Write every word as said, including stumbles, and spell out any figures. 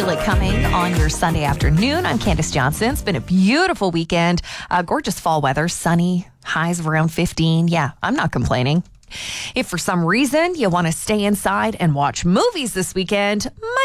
feel it coming on your Sunday afternoon. I'm Candace Johnson. It's been a beautiful weekend. Uh, gorgeous fall weather, sunny, highs of around fifteen. Yeah, I'm not complaining. If for some reason you want to stay inside and watch movies this weekend,